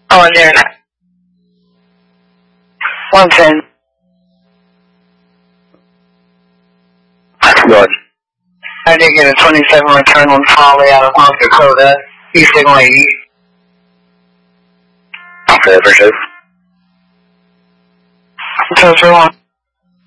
Oh, and they're not. 110. Good. I did get a 27 return on Folly out of North Dakota, East Signal 80. Okay, appreciate it. So, 1.